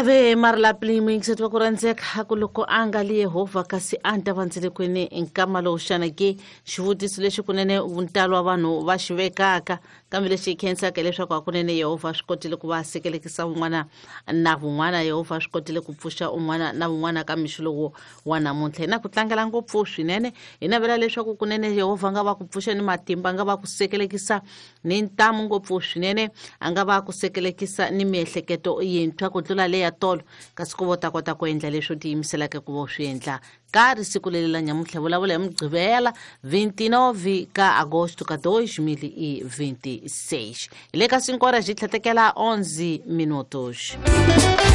ave marla pliming setwa kuranzeka hakuloko anga li Yehova kasi anta vandzile kwene nkama lo xanake xivutiso lexi kunene vuntalo wa vanhu va xivekaka kambe lexi khensaka leswaku hakunene Yehova swi kotile ku va sekelekisa un'wana na vun'wana Yehova swi kotile ku pfuxa un'wana na vun'wana ka mixolowo wa namuntlha na ku tlangela ngopfu swinene ina vela leswaku kunene Yehova nga va ku pfuxa ni matimba nga va ku sekelekisa ni ntamu ngopfu swinene anga va ku sekelekisa ni miehleketo yintshwa ku tlula leya tolo kasi ku vota kota ku endla leswo tiyimiselaka ku vo swi endla ka risiku leri la nyamutlha vulavula hi Mugqivela 29 ka agosto ka 2026 ile ka 5 horas ji tlhatekela 11 minutos